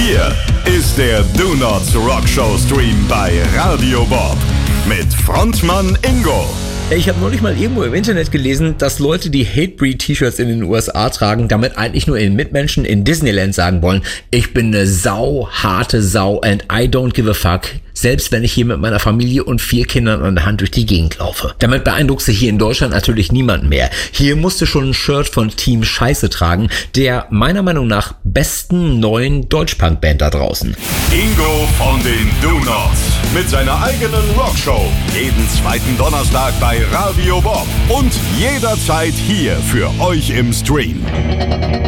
Hier ist der Do Not Rock Show Stream bei Radio Bob mit Frontmann Ingo. Ich habe neulich mal irgendwo im Internet gelesen, dass Leute, die Hatebreed-T-Shirts in den USA tragen, damit eigentlich nur ihren Mitmenschen in Disneyland sagen wollen, ich bin eine harte Sau and I don't give a fuck, selbst wenn ich hier mit meiner Familie und 4 Kindern an der Hand durch die Gegend laufe. Damit beeindruckst du hier in Deutschland natürlich niemanden mehr. Hier musst du schon ein Shirt von Team Scheiße tragen, der meiner Meinung nach besten neuen Deutschpunk-Band da draußen. Ingo von den Do Nots mit seiner eigenen Rockshow. Jeden zweiten Donnerstag bei Radio Bob und jederzeit hier für euch im Stream.